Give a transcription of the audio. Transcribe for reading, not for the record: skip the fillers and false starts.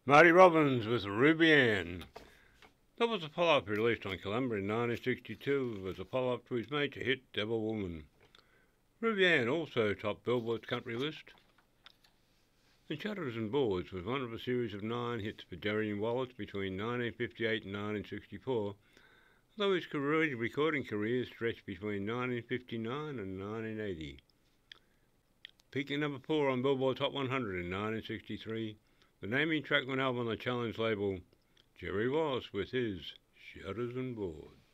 Marty Robbins with Ruby Ann. That was a follow-up released on Columbia in 1962 as a follow-up to his major hit Devil Woman. Ruby Ann also topped Billboard's country list. And Shutters and Boards was one of a series of 9 hits for Darian Wallace between 1958 and 1964, though his recording career stretched between 1959 and 1980. Peaking number 4 on Billboard's Hot 100 in 1963, the naming track went out on the Challenge label, Jerry Wallace with his Shutters and Boards.